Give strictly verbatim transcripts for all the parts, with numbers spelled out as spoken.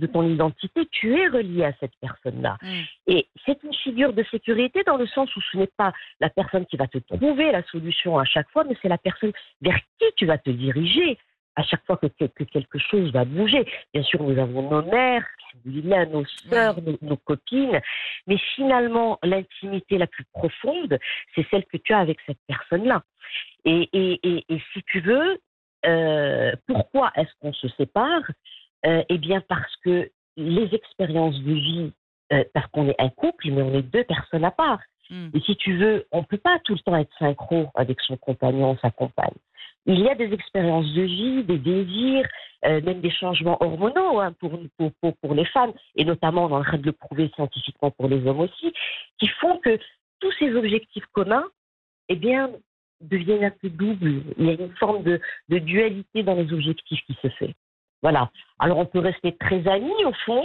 de ton identité, tu es relié à cette personne-là. Mm. Et c'est une figure de sécurité dans le sens où ce n'est pas la personne qui va te trouver la solution à chaque fois, mais c'est la personne vers qui tu vas te diriger à chaque fois que, que, que quelque chose va bouger. Bien sûr, nous avons nos mères, nos sœurs, nos, nos copines, mais finalement, l'intimité la plus profonde, c'est celle que tu as avec cette personne-là. Et, et, et, et si tu veux, euh, pourquoi est-ce qu'on se sépare ? euh, Eh bien, parce que les expériences de vie, euh, parce qu'on est un couple, mais on est deux personnes à part. Mm. Et si tu veux, on ne peut pas tout le temps être synchro avec son compagnon ou sa compagne. Il y a des expériences de vie, des désirs, euh, même des changements hormonaux hein, pour, pour, pour, pour les femmes, et notamment on est en train de le prouver scientifiquement pour les hommes aussi, qui font que tous ces objectifs communs, eh bien, deviennent un peu doubles. Il y a une forme de, de dualité dans les objectifs qui se fait. Voilà. Alors on peut rester très amis au fond,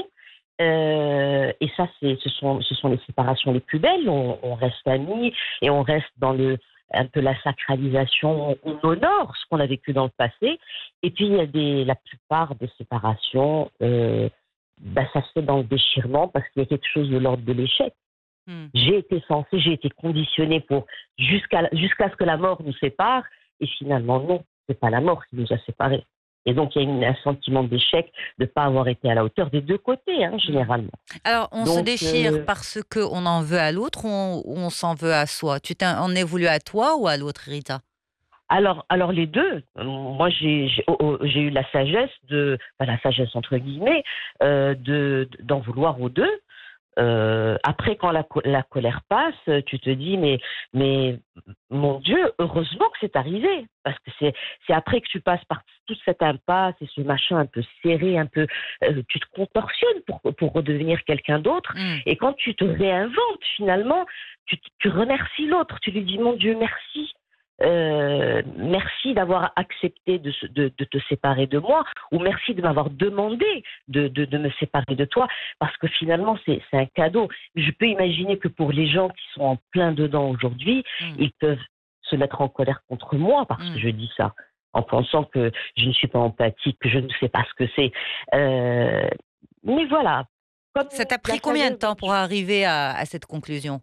euh, et ça, c'est, ce sont, ce sont les séparations les plus belles. On, on reste amis et on reste dans le un peu la sacralisation, on honore ce qu'on a vécu dans le passé. Et puis il y a des, la plupart des séparations, euh, bah, ça se fait dans le déchirement parce qu'il y a quelque chose de l'ordre de l'échec. Mm. J'ai été censée, j'ai été conditionnée pour jusqu'à jusqu'à ce que la mort nous sépare, et finalement non, c'est pas la mort qui nous a séparés. Et donc il y a une, un sentiment d'échec de ne pas avoir été à la hauteur des deux côtés, hein, généralement. Alors, on donc, se déchire euh, parce qu'on en veut à l'autre ou on, ou on s'en veut à soi? Tu t'en en es voulu à toi ou à l'autre, Rita? Alors, alors les deux. Moi, j'ai, j'ai, oh, oh, j'ai eu la sagesse de, enfin, la sagesse entre guillemets, euh, de d'en vouloir aux deux. Euh, après, quand la, la colère passe, tu te dis, mais, mais mon Dieu, heureusement que c'est arrivé. Parce que c'est, c'est après que tu passes par toute cette impasse et ce machin un peu serré, un peu, euh, tu te contorsionnes pour, pour redevenir quelqu'un d'autre. Mm. Et quand tu te réinventes, finalement, tu, tu remercies l'autre. Tu lui dis, mon Dieu, merci. Euh, merci d'avoir accepté de, de, de te séparer de moi, ou merci de m'avoir demandé de, de, de me séparer de toi, parce que finalement c'est, c'est un cadeau. Je peux imaginer que pour les gens qui sont en plein dedans aujourd'hui, Mm. ils peuvent se mettre en colère contre moi parce Mm. que je dis ça, en pensant que je ne suis pas empathique, que je ne sais pas ce que c'est. Euh, mais voilà. Comme Ça t'a pris la combien de sagesse temps dont pour arriver à, à cette conclusion?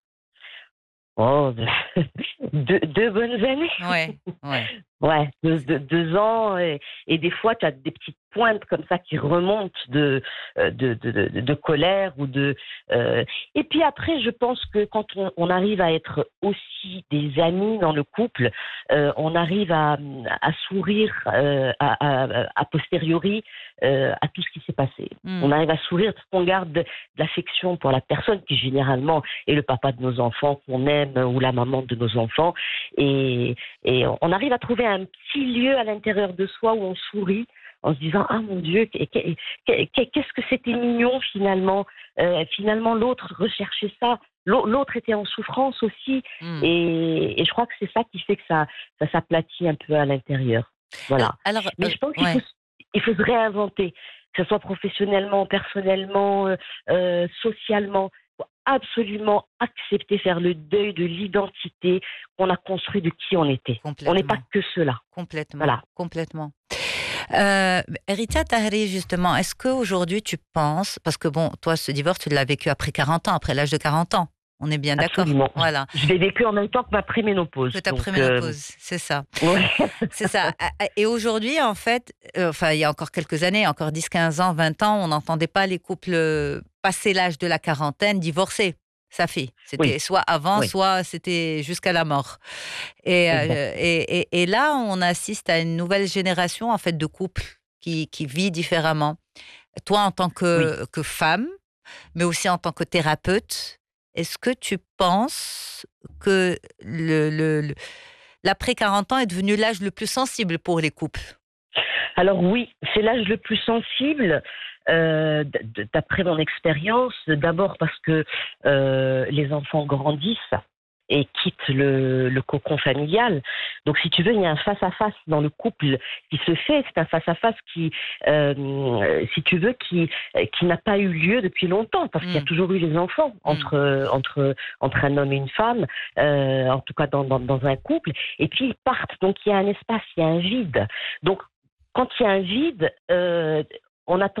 Oh, deux, deux bonnes années. Ouais, ouais. Ouais, deux, deux, deux ans. Et, et des fois, tu as des petites pointes comme ça qui remontent de, euh, de, de, de, de colère ou de. Euh... Et puis après, je pense que quand on, on arrive à être aussi des amis dans le couple, euh, on arrive à, à sourire euh, à, à, à posteriori euh, à tout ce qui s'est passé. Mm. On arrive à sourire parce qu'on garde de l'affection pour la personne qui généralement est le papa de nos enfants qu'on aime ou la maman de nos enfants. Et, et on arrive à trouver un petit lieu à l'intérieur de soi où on sourit en se disant « Ah mon Dieu, qu'est-ce que c'était mignon finalement euh, !» Finalement, l'autre recherchait ça. L'autre était en souffrance aussi. Mm. Et, et je crois que c'est ça qui fait que ça, ça s'aplatit un peu à l'intérieur. Voilà. Alors, Mais euh, je pense qu'il ouais. faut, il faut se réinventer, que ce soit professionnellement, personnellement, euh, euh, socialement. Il faut absolument accepter, faire le deuil de l'identité qu'on a construit de qui on était. On n'est pas Complètement. que cela. Complètement. Voilà. Complètement. Euh, Rita Tahri, justement, est-ce qu'aujourd'hui tu penses, parce que bon, toi, ce divorce, tu l'as vécu après quarante ans, après l'âge de quarante ans. On est bien d'accord. Absolument. Voilà. Je l'ai vécu en même temps que ma préménopause. Que ta donc, préménopause, euh... c'est ça. Ouais. C'est ça. Et aujourd'hui, en fait, euh, enfin, il y a encore quelques années, encore dix, quinze ans, vingt ans, on n'entendait pas les couples euh, passé l'âge de la quarantaine divorcés. Ça fait. C'était Oui. soit avant, Oui. soit c'était jusqu'à la mort. Et, euh, et, et, et là, on assiste à une nouvelle génération, en fait, de couples qui, qui vit différemment. Toi, en tant que, Oui. que femme, mais aussi en tant que thérapeute, est-ce que tu penses que le, le, le, l'après quarante ans est devenu l'âge le plus sensible pour les couples? Alors oui, c'est l'âge le plus sensible, euh, d'après mon expérience. D'abord parce que euh, les enfants grandissent et quittent le, le cocon familial. Donc, si tu veux, il y a un face-à-face dans le couple qui se fait. C'est un face-à-face qui, euh, si tu veux, qui, qui n'a pas eu lieu depuis longtemps, parce mmh. qu'il y a toujours eu les enfants entre, mmh. entre, entre un homme et une femme, euh, en tout cas dans, dans, dans un couple. Et puis, ils partent. Donc, il y a un espace, il y a un vide. Donc, quand il y a un vide, euh, on attend